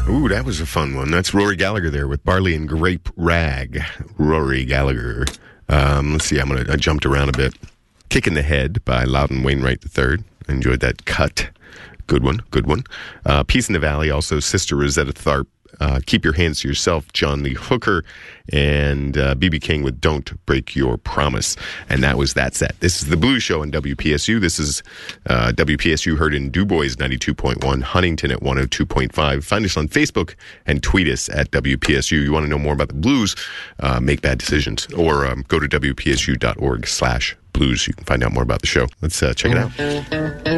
Ooh, that was a fun one. That's Rory Gallagher there with Barley and Grape Rag. Rory Gallagher. Let's see, I jumped around a bit. Kick in the Head by Loudon Wainwright III. I enjoyed that cut. Good one. Peace in the Valley, also Sister Rosetta Tharpe. Keep Your Hands to Yourself, John Lee Hooker, and B.B. King with Don't Break Your Promise. And that was that set. This is The Blues Show on WPSU. This is WPSU heard in Du Bois 92.1, Huntington at 102.5. Find us on Facebook and tweet us at WPSU. You want to know more about the blues, make bad decisions, or go to WPSU.org/blues. You can find out more about the show. Let's check it out.